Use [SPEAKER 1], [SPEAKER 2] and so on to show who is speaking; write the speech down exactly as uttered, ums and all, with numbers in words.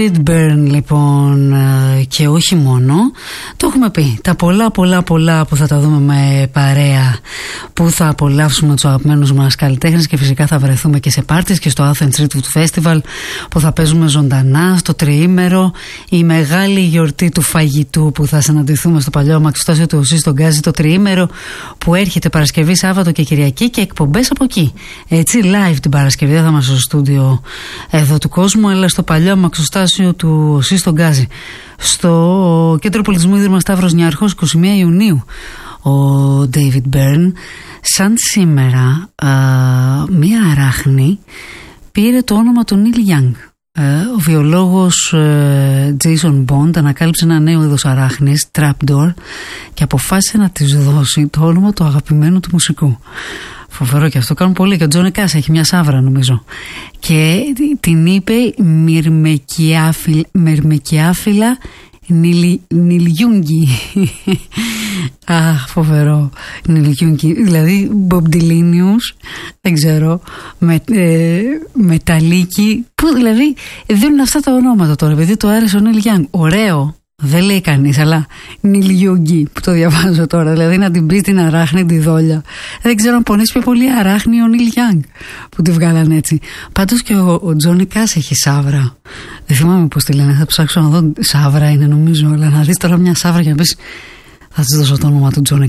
[SPEAKER 1] David Byrne λοιπόν, και όχι μόνο. Το έχουμε πει, τα πολλά πολλά πολλά που θα τα δούμε με παρέα, που θα απολαύσουμε τους αγαπημένους μας καλλιτέχνες, και φυσικά θα βρεθούμε και σε πάρτις και στο Athens Street Festival που θα παίζουμε ζωντανά στο τριήμερο, η μεγάλη γιορτή του φαγητού που θα συναντηθούμε στο παλιό αμαξοστάσιο του ΟΣΥ στον Γκάζι, το τριήμερο που έρχεται Παρασκευή, Σάββατο και Κυριακή, και εκπομπές από εκεί. Έτσι, live την Παρασκευή, δεν θα είμαστε στο στούντιο εδώ του κόσμου, αλλά στο παλιό αμαξοστάσιο του ΟΣΥ στον Γκάζι, στο Κέντρο Πολιτισμού Ίδρυμα Σταύρος Νιάρχος, είκοσι μία Ιουνίου. Ο David Byrne, σαν σήμερα, α, μία αράχνη πήρε το όνομα του Neil Young. Ο βιολόγος Jason Bond ανακάλυψε ένα νέο είδος αράχνης, Trapdoor, και αποφάσισε να της δώσει το όνομα του αγαπημένου του μουσικού. Φοβερό, και αυτό κάνουν πολύ. Και ο Τζόνι Κάς έχει μια σαύρα, νομίζω. Και την είπε Μυρμεκιάφυλλα Νιλιούγκη. Αχ, φοβερό. Νιλιούγκη, δηλαδή Μπομπντιλίνιους, δεν ξέρω, με, ε, Μεταλίκη. Πού δηλαδή δίνουν αυτά τα ονόματα τώρα, επειδή το άρεσε ο Νίλ Γιάνγκ. Ωραίο. Δεν λέει κανείς, αλλά Νιλιούγκη που το διαβάζω τώρα, δηλαδή να την πει στην αράχνη τη δόλια. Δεν ξέρω αν πονέσει πιο πολύ αράχνη ο Νίλ Γιάνγκ που τη βγάλαν έτσι. Πάντως και ο, ο Τζόνι Κάς έχει σαύρα. Δεν θυμάμαι πώς τη λένε, θα ψάξω να δω. Σαύρα είναι νομίζω, αλλά να δεις τώρα μια σαύρα και να πεις θα της δώσω το όνομα του Τζόνι